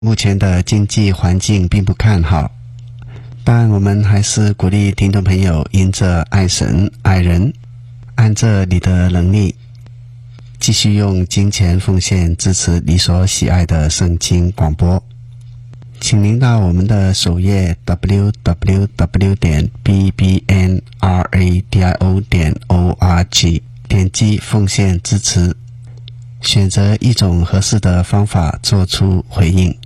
目前的经济环境并不看好，但我们还是鼓励听众朋友因着爱神爱人，按着你的能力，继续用金钱奉献支持你所喜爱的圣经广播。请您到我们的首页 www.bbnradio.org 点击奉献支持，选择一种合适的方法做出回应。